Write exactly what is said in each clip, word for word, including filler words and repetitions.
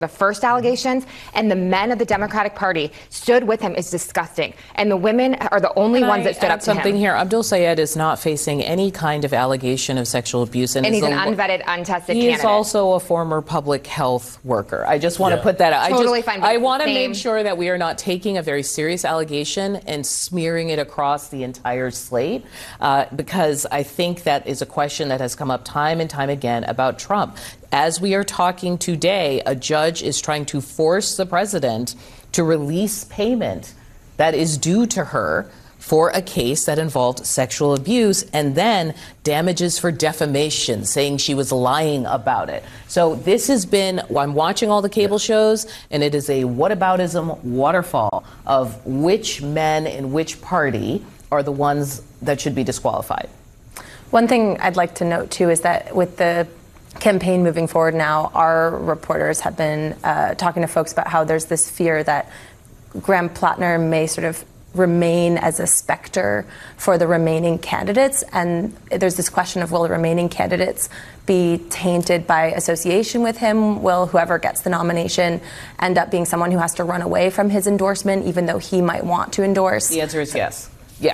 The first allegations, and the men of the Democratic Party stood with him is disgusting. And the women are the only Can ones I that stood add up to something him. here. Abdul Sayed is not facing any kind of allegation of sexual abuse. And, and he's is an a, unvetted, untested he candidate. is also a former public health worker. I just want Yeah. to put that out. Totally I, just, fine, but I it's the want to same. make sure that we are not taking a very serious allegation and smearing it across the entire slate, uh, because I think that is a question that has come up time and time again about Trump. As we are talking today, a judge is trying to force the president to release payment that is due to her for a case that involved sexual abuse and then damages for defamation, saying she was lying about it. So this has been, I'm watching all the cable shows, and it is a whataboutism waterfall of which men in which party are the ones that should be disqualified. One thing I'd like to note, too, is that with the campaign moving forward now, our reporters have been uh, talking to folks about how there's this fear that Graham Plattner may sort of remain as a specter for the remaining candidates. And there's this question of, will the remaining candidates be tainted by association with him? Will whoever gets the nomination end up being someone who has to run away from his endorsement, even though he might want to endorse? The answer is yes. Yeah.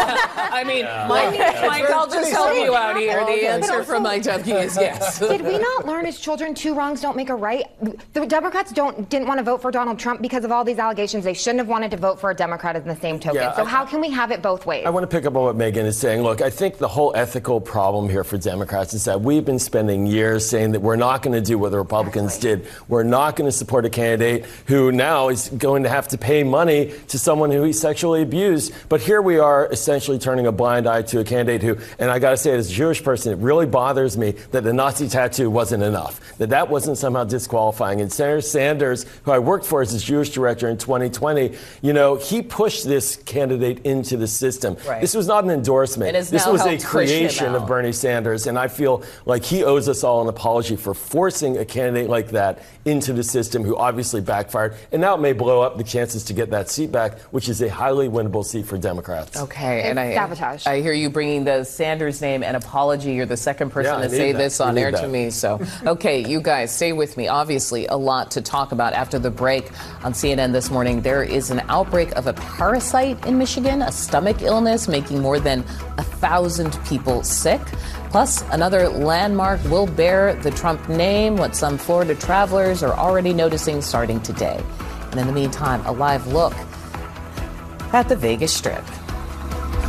I mean, yeah. Mike, well, Mike I'll just help you out here. The answer from Mike Dumke is yes. Did we not learn as children two wrongs don't make a right? The Democrats don't didn't want to vote for Donald Trump because of all these allegations. They shouldn't have wanted to vote for a Democrat in the same token. Yeah, so I, how can we have it both ways? I want to pick up on what Megan is saying. Look, I think the whole ethical problem here for Democrats is that we've been spending years saying that we're not going to do what the Republicans exactly. did. We're not going to support a candidate who now is going to have to pay money to someone who he sexually abused. But here we are essentially turning a blind eye to a candidate who, and I got to say, as a Jewish person, it really bothers me that the Nazi tattoo wasn't enough, that that wasn't somehow disqualifying. And Senator Sanders, who I worked for as his Jewish director in twenty twenty, you know, he pushed this candidate into the system. Right. This was not an endorsement. This was a creation of Bernie Sanders. And I feel like he owes us all an apology for forcing a candidate like that into the system who obviously backfired. And now it may blow up the chances to get that seat back, which is a highly winnable seat for Democrats. Okay. And I, sabotage. I hear you bringing the Sanders name and apology. You're the second person yeah, to say that. this on air that. to me. So, okay, you guys, stay with me. Obviously, a lot to talk about after the break on C N N this morning. There is an outbreak of a parasite in Michigan, a stomach illness making more than a thousand people sick. Plus, another landmark will bear the Trump name, what some Florida travelers are already noticing starting today. And in the meantime, a live look at the Vegas Strip.